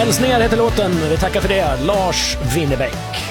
Hälsningar heter låten. Vi tackar för det. Lars Winnerbäck.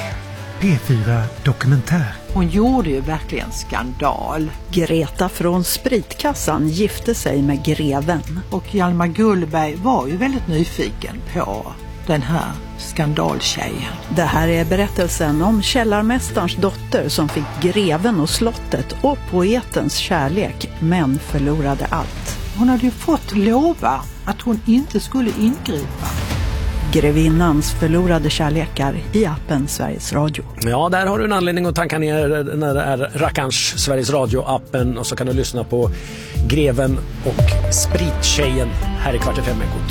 P4 Dokumentär. Hon gjorde ju verkligen skandal. Greta från Spritkassan gifte sig med greven. Och Hjalmar Gullberg var ju väldigt nyfiken på den här skandaltjejen. Det här är berättelsen om källarmästarens dotter som fick greven och slottet och poetens kärlek, men förlorade allt. Hon hade ju fått lova att hon inte skulle ingripa. Grevinnans förlorade kärlekar i appen Sveriges Radio. Ja, där har du en anledning att tanka ner den där rackarns Sveriges Radio-appen och så kan du lyssna på Greven och Sprittjejen här i Kvart i fem-ekot.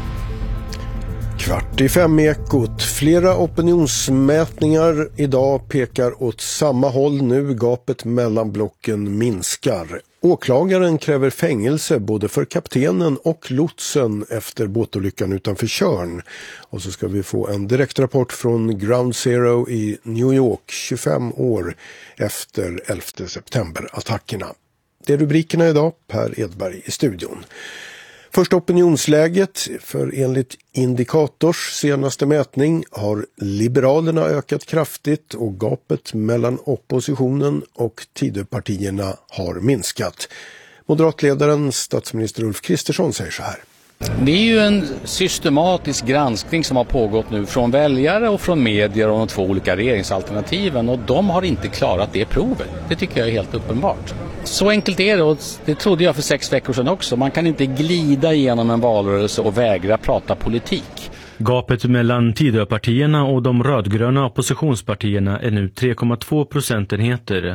Kvart i fem-ekot. Flera opinionsmätningar idag pekar åt samma håll nu. Gapet mellan blocken minskar. Åklagaren kräver fängelse både för kaptenen och lotsen efter båtolyckan utanför Tjörn. Och så ska vi få en direktrapport från Ground Zero i New York 25 år efter 11 september-attackerna. Det är rubrikerna idag. Per Edberg i studion. Först opinionsläget, för enligt Indikators senaste mätning har Liberalerna ökat kraftigt och gapet mellan oppositionen och Tidöpartierna har minskat. Moderatledaren statsminister Ulf Kristersson säger så här. Det är ju en systematisk granskning som har pågått nu från väljare och från medier och de två olika regeringsalternativen, och de har inte klarat det provet. Det tycker jag är helt uppenbart. Så enkelt är det, och det trodde jag för 6 veckor sedan också. Man kan inte glida igenom en valrörelse och vägra prata politik. Gapet mellan Tidöpartierna och de rödgröna oppositionspartierna är nu 3,2 procentenheter,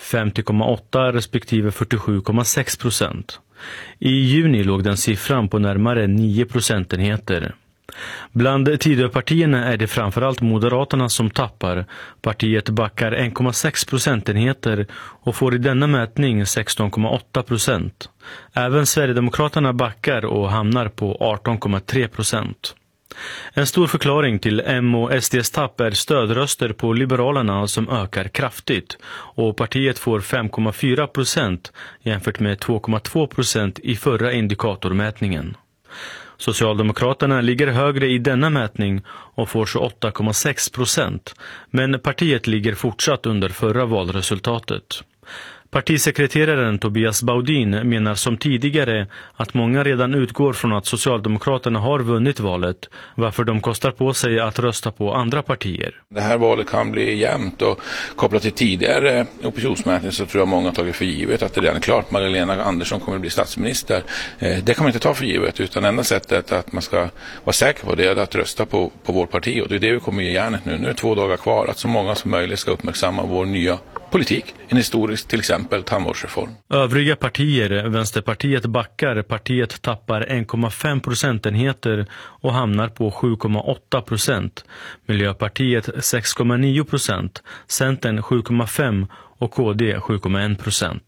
50,8 respektive 47,6%. I juni låg den siffran på närmare 9 procentenheter. Bland Tidöpartierna är det framförallt Moderaterna som tappar. Partiet backar 1,6 procentenheter och får i denna mätning 16,8%. Även Sverigedemokraterna backar och hamnar på 18,3%. En stor förklaring till M och SDs tapp är stödröster på Liberalerna som ökar kraftigt, och partiet får 5,4% jämfört med 2,2% i förra indikatormätningen. Socialdemokraterna ligger högre i denna mätning och får 28,6%, men partiet ligger fortsatt under förra valresultatet. Partisekreteraren Tobias Baudin menar som tidigare att många redan utgår från att Socialdemokraterna har vunnit valet, varför de kostar på sig att rösta på andra partier. Det här valet kan bli jämnt, och kopplat till tidigare oppositionsmätningar så tror jag många har tagit för givet att det redan är klart. Magdalena Andersson kommer att bli statsminister. Det kan man inte ta för givet, utan enda sättet att man ska vara säker på det är att rösta på vårt parti, och det är det vi kommer ge järnet nu. Nu är det 2 dagar kvar att så många som möjligt ska uppmärksamma vår nya politik, en historisk till exempel tandvårdsreform. Övriga partier, Vänsterpartiet backar, partiet tappar 1,5 procentenheter och hamnar på 7,8%. Miljöpartiet 6,9%, Centern 7,5% och KD 7,1%.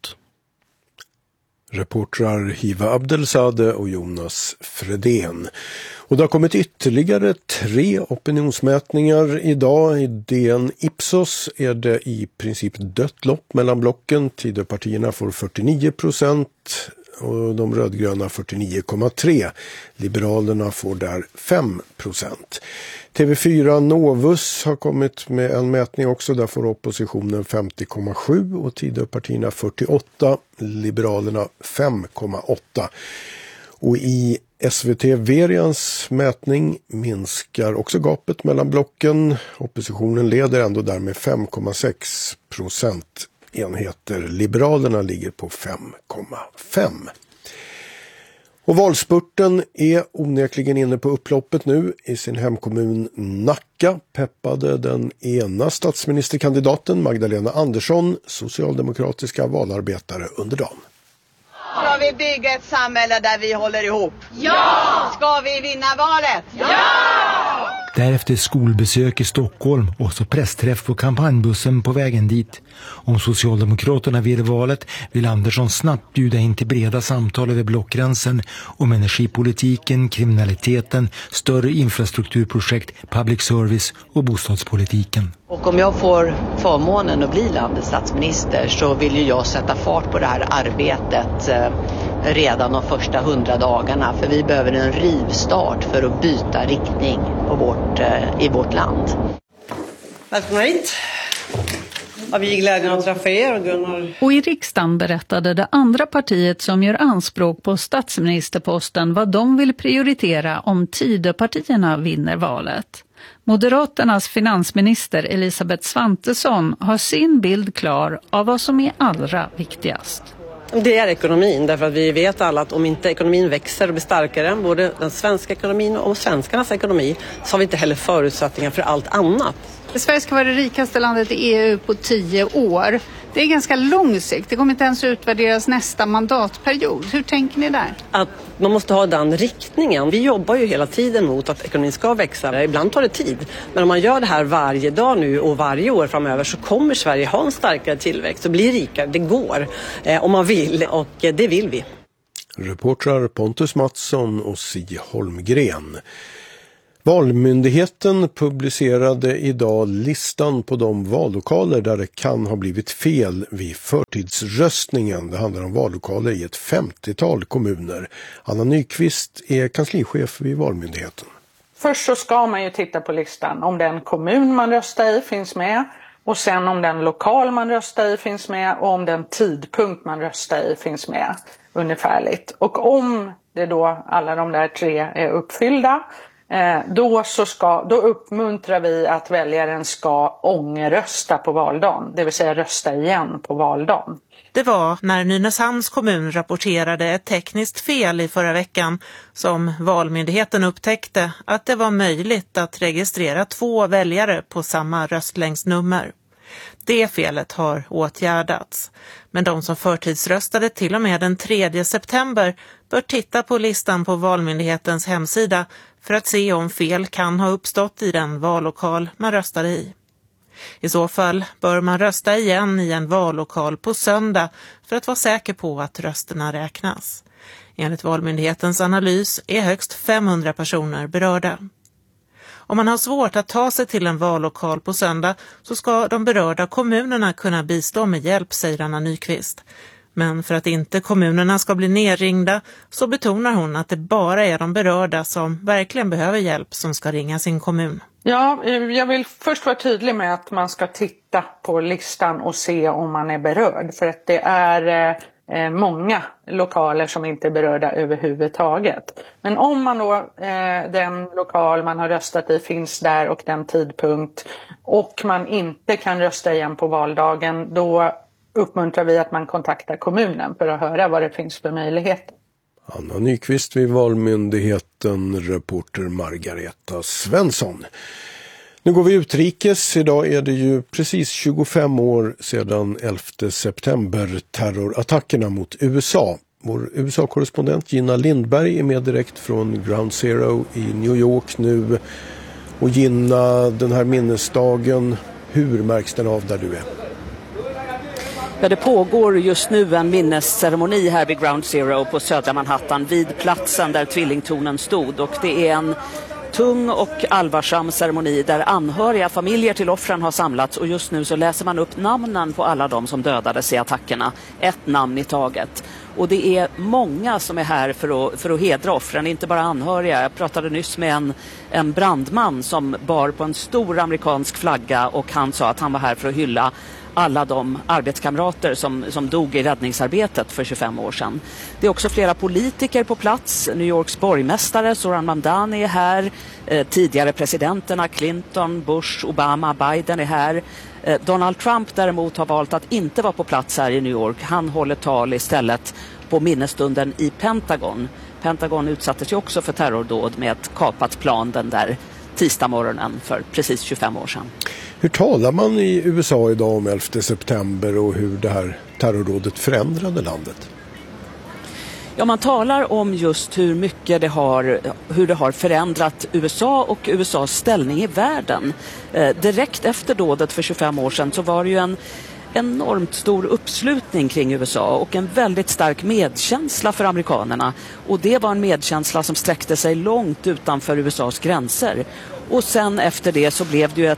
Reportrar Hiva Abdelsade och Jonas Fredén. Och det har kommit ytterligare 3 opinionsmätningar idag. I DN Ipsos är det i princip dött lopp mellan blocken. Tidöpartierna får 49% och de rödgröna 49,3%. Liberalerna får där 5%. TV4 Novus har kommit med en mätning också. Där får oppositionen 50,7% och Tidöpartierna 48%. Liberalerna 5,8%. Och i SVT Verians mätning minskar också gapet mellan blocken. Oppositionen leder ändå där med 5,6 procentenheter. Liberalerna ligger på 5,5. Och valspurten är onekligen inne på upploppet nu. I sin hemkommun Nacka peppade den ena statsministerkandidaten Magdalena Andersson socialdemokratiska valarbetare under dagen. Ska vi bygga ett samhälle där vi håller ihop? Ja! Ska vi vinna valet? Ja! Därefter skolbesök i Stockholm och så pressträff på kampanjbussen på vägen dit. Om Socialdemokraterna vinner valet vill Andersson snabbt bjuda in till breda samtal över blockgränsen om energipolitiken, kriminaliteten, större infrastrukturprojekt, public service och bostadspolitiken. Och om jag får förmånen att bli landets statsminister så vill ju jag sätta fart på det här arbetet redan de första 100 dagarna. För vi behöver en rivstart för att byta riktning i vårt land. Välkomna hit. Ja, vi är glädjen att träffa er och Gunnar. Och i riksdagen berättade det andra partiet som gör anspråk på statsministerposten vad de vill prioritera om Tidöpartierna vinner valet. Moderaternas finansminister Elisabeth Svantesson har sin bild klar av vad som är allra viktigast. Det är ekonomin, därför att vi vet alla att om inte ekonomin växer och blir starkare, både den svenska ekonomin och svenskarnas ekonomi, så har vi inte heller förutsättningar för allt annat. Sverige ska vara det rikaste landet i EU på 10 år. Det är ganska lång sikt. Det kommer inte ens utvärderas nästa mandatperiod. Hur tänker ni där? Att man måste ha den riktningen. Vi jobbar ju hela tiden mot att ekonomin ska växa. Ibland tar det tid. Men om man gör det här varje dag nu och varje år framöver så kommer Sverige ha en starkare tillväxt och bli rikare. Det går om man vill och det vill vi. Reportrar Pontus Mattsson och Si Holmgren. Valmyndigheten publicerade idag listan på de vallokaler där det kan ha blivit fel vid förtidsröstningen. Det handlar om vallokaler i ett 50-tal kommuner. Anna Nyqvist är kanslichef vid Valmyndigheten. Först så ska man ju titta på listan om den kommun man röstar i finns med. Och sen om den lokal man röstar i finns med och om den tidpunkt man röstar i finns med ungefärligt. Och om det då alla de där 3 är uppfyllda, då uppmuntrar vi att väljaren ska ångerrösta på valdagen, det vill säga rösta igen på valdagen. Det var när Nynäshamns kommun rapporterade ett tekniskt fel i förra veckan som Valmyndigheten upptäckte att det var möjligt att registrera 2 väljare på samma röstlängdsnummer. Det felet har åtgärdats. Men de som förtidsröstade till och med den 3 september bör titta på listan på Valmyndighetens hemsida för att se om fel kan ha uppstått i den vallokal man röstade i. I så fall bör man rösta igen i en vallokal på söndag för att vara säker på att rösterna räknas. Enligt Valmyndighetens analys är högst 500 personer berörda. Om man har svårt att ta sig till en vallokal på söndag så ska de berörda kommunerna kunna bistå med hjälp, säger Anna Nyqvist. Men för att inte kommunerna ska bli nerringda så betonar hon att det bara är de berörda som verkligen behöver hjälp som ska ringa sin kommun. Ja, jag vill först vara tydlig med att man ska titta på listan och se om man är berörd. För att det är många lokaler som inte är berörda överhuvudtaget. Men om man då, den lokal man har röstat i finns där och den tidpunkt och man inte kan rösta igen på valdagen, då uppmuntrar vi att man kontaktar kommunen för att höra vad det finns för möjligheter. Anna Nyqvist vid Valmyndigheten, reporter Margareta Svensson. Nu går vi utrikes. Idag är det ju precis 25 år sedan 11 september terrorattackerna mot USA. Vår USA-korrespondent Gina Lindberg är med direkt från Ground Zero i New York nu. Och Gina, den här minnesdagen, hur märks den av där du är? Ja, det pågår just nu en minnesceremoni här vid Ground Zero på södra Manhattan vid platsen där tvillingtornen stod, och det är en tung och allvarsam ceremoni där anhöriga, familjer till offren har samlats, och just nu så läser man upp namnen på alla de som dödades i attackerna, ett namn i taget. Och det är många som är här för att hedra offren, inte bara anhöriga. Jag pratade nyss med en brandman som bar på en stor amerikansk flagga, och han sa att han var här för att hylla alla de arbetskamrater som dog i räddningsarbetet för 25 år sedan. Det är också flera politiker på plats. New Yorks borgmästare Zohran Mamdani är här. Tidigare presidenterna Clinton, Bush, Obama, Biden är här. Donald Trump däremot har valt att inte vara på plats här i New York. Han håller tal istället på minnesstunden i Pentagon. Pentagon utsattes ju också för terrordåd med ett kapat plan den där tisdagsmorgonen för precis 25 år sedan. Hur talar man i USA idag om 11 september och hur det här terrordådet förändrade landet? Ja, man talar om just hur mycket hur det har förändrat USA och USAs ställning i världen. Direkt efter dådet för 25 år sedan så var det ju en enormt stor uppslutning kring USA och en väldigt stark medkänsla för amerikanerna. Och det var en medkänsla som sträckte sig långt utanför USAs gränser. Och sen efter det så blev det ju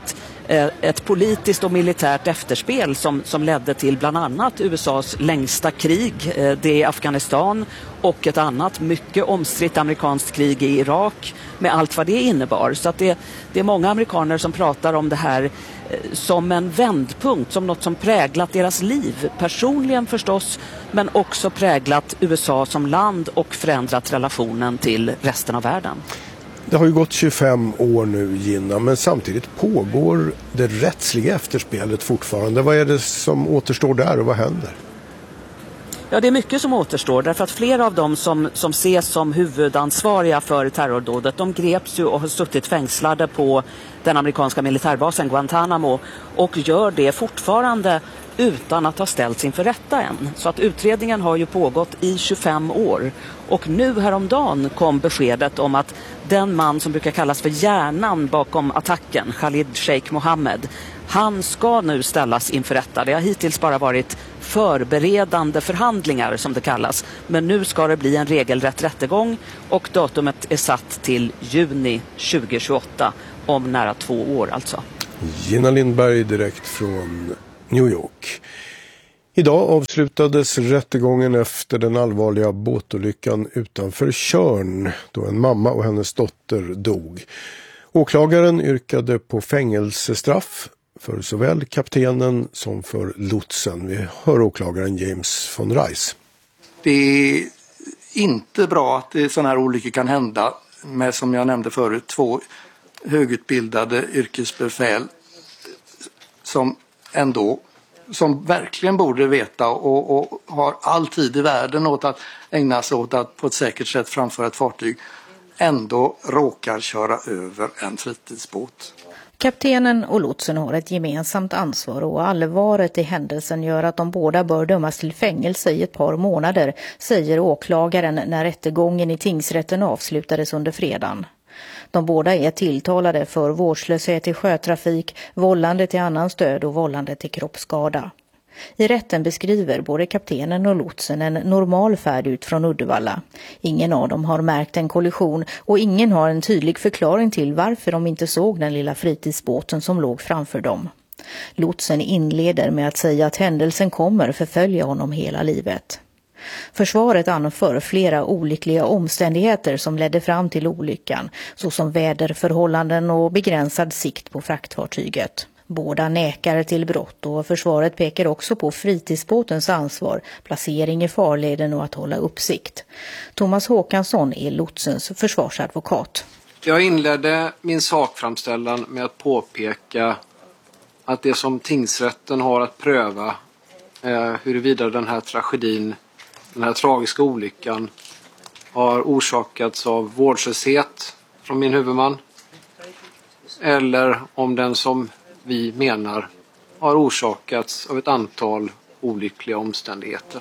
ett politiskt och militärt efterspel som ledde till bland annat USAs längsta krig, det i Afghanistan, och ett annat mycket omstritt amerikanskt krig i Irak med allt vad det innebar. Så att det är många amerikaner som pratar om det här som en vändpunkt, som något som präglat deras liv. Personligen förstås, men också präglat USA som land och förändrat relationen till resten av världen. Det har ju gått 25 år nu, Gina, men samtidigt pågår det rättsliga efterspelet fortfarande. Vad är det som återstår där och vad händer? Ja, det är mycket som återstår därför att flera av dem som ses som huvudansvariga för terrordådet, de greps ju och har suttit fängslade på den amerikanska militärbasen Guantanamo och gör det fortfarande utan att ha ställts inför rätta än. Så att utredningen har ju pågått i 25 år och nu häromdagen kom beskedet om att den man som brukar kallas för hjärnan bakom attacken, Khalid Sheikh Mohammed, han ska nu ställas inför rätta. Det har hittills bara varit förberedande förhandlingar som det kallas. Men nu ska det bli en regelrätt rättegång och datumet är satt till juni 2028, om nära 2 år alltså. Gina Lindberg direkt från New York. Idag avslutades rättegången efter den allvarliga båtolyckan utanför Tjörn då en mamma och hennes dotter dog. Åklagaren yrkade på fängelsestraff för såväl kaptenen som för lotsen. Vi hör åklagaren James von Reis. Det är inte bra att sådana här olyckor kan hända med, som jag nämnde förut, 2 högutbildade yrkesbefäl som verkligen borde veta och har all tid i världen åt att ägna sig åt att på ett säkert sätt framföra ett fartyg, ändå råkar köra över en fritidsbåt. Kaptenen och lotsen har ett gemensamt ansvar och allvaret i händelsen gör att de båda bör dömas till fängelse i ett par månader, säger åklagaren när rättegången i tingsrätten avslutades under fredagen. De båda är tilltalade för vårdslöshet i sjötrafik, vållande till annans död och vållande till kroppsskada. I rätten beskriver både kaptenen och lotsen en normal färd ut från Uddevalla. Ingen av dem har märkt en kollision och ingen har en tydlig förklaring till varför de inte såg den lilla fritidsbåten som låg framför dem. Lotsen inleder med att säga att händelsen kommer förfölja honom hela livet. Försvaret anför flera olyckliga omständigheter som ledde fram till olyckan, såsom väderförhållanden och begränsad sikt på fraktfartyget. Båda nekar till brott och försvaret pekar också på fritidsbåtens ansvar, placering i farleden och att hålla uppsikt. Thomas Håkansson är lotsens försvarsadvokat. Jag inledde min sakframställan med att påpeka att det som tingsrätten har att pröva huruvida den här tragedin, den här tragiska olyckan har orsakats av vårdslöshet från min huvudman eller om den som vi menar har orsakats av ett antal olyckliga omständigheter.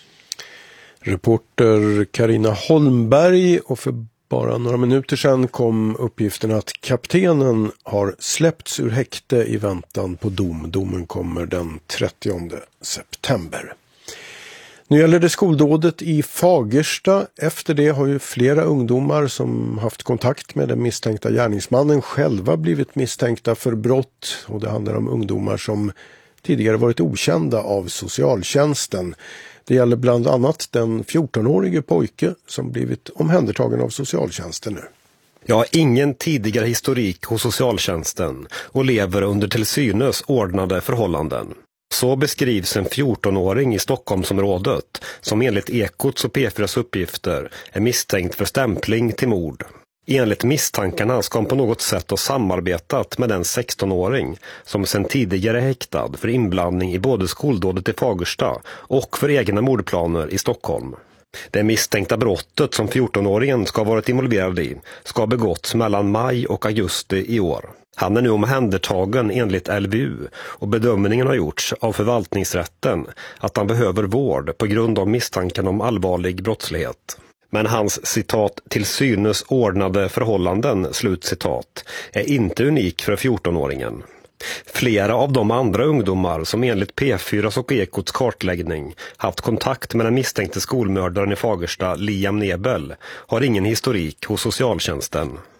Reporter Carina Holmberg, och för bara några minuter sedan kom uppgiften att kaptenen har släppts ur häkte i väntan på dom. Domen kommer den 30 september. Nu gäller det skoldådet i Fagersta. Efter det har ju flera ungdomar som haft kontakt med den misstänkta gärningsmannen själva blivit misstänkta för brott. Och det handlar om ungdomar som tidigare varit okända av socialtjänsten. Det gäller bland annat den 14-årige pojke som blivit omhändertagen av socialtjänsten nu. Jag har ingen tidigare historik hos socialtjänsten och lever under till synes ordnade förhållanden. Så beskrivs en 14-åring i Stockholmsområdet som enligt Ekots och P4s uppgifter är misstänkt för stämpling till mord. Enligt misstankarna ska han på något sätt ha samarbetat med den 16-åring som sedan tidigare är häktad för inblandning i både skoldådet i Fagersta och för egna mordplaner i Stockholm. Det misstänkta brottet som 14-åringen ska ha varit involverad i ska ha begåtts mellan maj och augusti i år. Han är nu omhändertagen enligt LVU och bedömningen har gjorts av förvaltningsrätten att han behöver vård på grund av misstanken om allvarlig brottslighet. Men hans citat till synes ordnade förhållanden slutcitat är inte unik för 14-åringen. Flera av de andra ungdomar som enligt P4s och Ekots kartläggning haft kontakt med den misstänkte skolmördaren i Fagersta, Liam Nebel, har ingen historik hos socialtjänsten.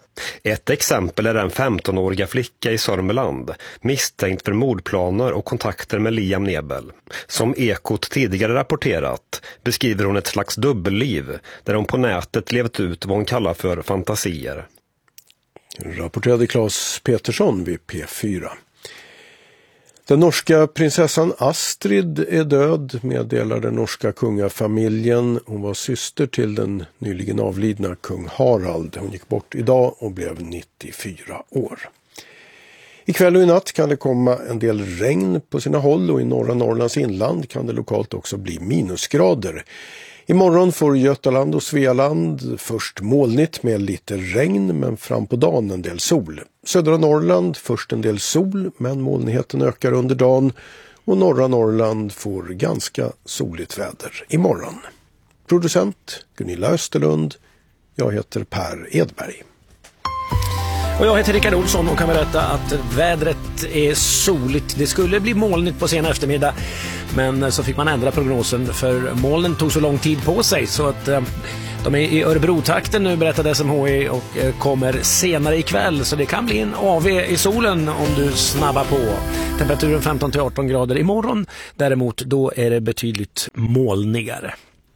Ett exempel är den 15-åriga flicka i Sörmland, misstänkt för mordplaner och kontakter med Liam Nebel. Som Ekot tidigare rapporterat beskriver hon ett slags dubbelliv där hon på nätet levt ut vad hon kallar för fantasier. Rapporterade Claes Petersson vid P4. Den norska prinsessan Astrid är död, meddelar den norska kungafamiljen. Hon var syster till den nyligen avlidna kung Harald. Hon gick bort idag och blev 94 år. Ikväll och i natt kan det komma en del regn på sina håll och i norra Norrlands inland kan det lokalt också bli minusgrader. Imorgon får Götaland och Svealand först molnigt med lite regn men fram på dagen en del sol. Södra Norrland först en del sol men molnigheten ökar under dagen och norra Norrland får ganska soligt väder imorgon. Producent Gunilla Österlund, jag heter Per Edberg. Och jag heter Rickard Olsson och kan berätta att vädret är soligt. Det skulle bli molnigt på sen eftermiddag, men så fick man ändra prognosen för molnen tog så lång tid på sig så att de är i Örebro-takten nu, berättade SMHI, och kommer senare ikväll. Så det kan bli en AV i solen om du snabbar på. Temperaturen 15-18 grader imorgon. Däremot då är det betydligt molnigare.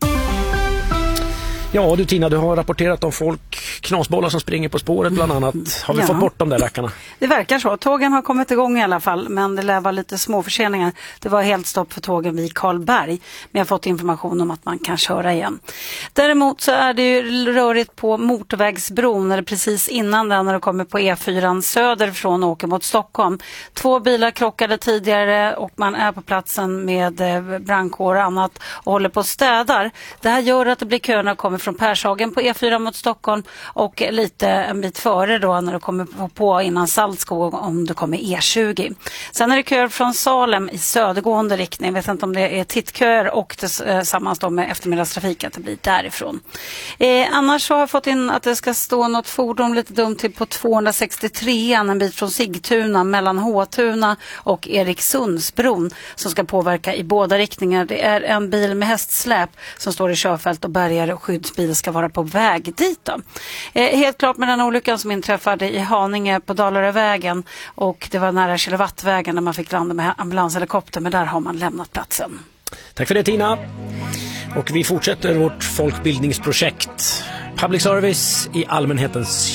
Ja du Tina, du har rapporterat om folk, knasbollar som springer på spåret bland annat. Har vi fått bort de där rackarna? Det verkar så. Tågen har kommit igång i alla fall, men det lär vara lite små förseningar. Det var helt stopp för tågen vid Karlberg, men jag har fått information om att man kan köra igen. Däremot så är det ju rörigt på motorvägsbron, eller precis innan den när det kommer på E4 söderifrån och åker mot Stockholm. 2 bilar krockade tidigare och man är på platsen med brandkår och annat och håller på och städar. Det här gör att det blir köerna kommer från Pershagen på E4 mot Stockholm och lite en bit före då när du kommer på innan Saltskog om du kommer E20. Sen är det köer från Salem i södergående riktning. Jag vet inte om det är tittköer och tillsammans då med eftermiddagstrafik att det blir därifrån. Annars så har jag fått in att det ska stå något fordon lite dumt till på 263 en bit från Sigtuna mellan Håtuna och Eriksundsbron som ska påverka i båda riktningar. Det är en bil med hästsläp som står i körfält och bärgare och skyddsbil ska vara på väg dit då. Helt klart med den olyckan som inträffade i Haninge på Dalarövägen och det var nära Kilowattvägen där man fick landa med ambulanshelikopter, men där har man lämnat platsen. Tack för det Tina. Och vi fortsätter vårt folkbildningsprojekt Public Service i allmänhetens